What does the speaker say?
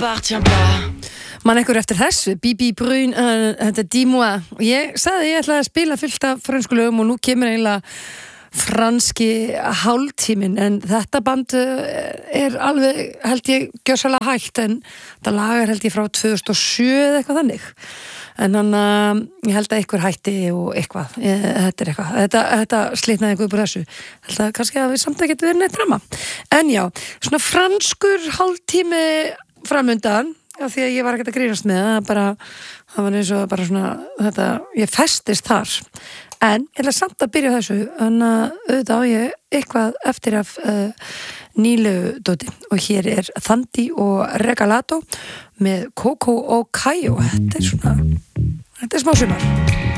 m'appartient pas. Man einhver eftir þessu, Bibi Brun, þetta er Dis-moi. Ég sagði ég ætlaði að spila fullt af frönsku lögum og nú kemur eiginlega franski hálftíminn, en þetta band er alveg, held ég, gjörsamlega hægt, en þetta lag er held ég frá 2007 eða eitthvað þannig. En hann, ég held að einhver hætti og eitthvað, þetta er eitthvað, þetta slitnaði einhver úr þessu. Held að kannski að við samt ekki verið neitt drama. En já, svona franskur hálftími framundan, já, því að ég var ekkert að grínast með það var eins og bara svona þetta, ég festist þar, en ég ætla samt að byrja þessu, en auðvitað á ég eitthvað eftir af nýlegu dóti og hér er Thandi og Regalato með Coco og Kayo. Þetta er smá sumar.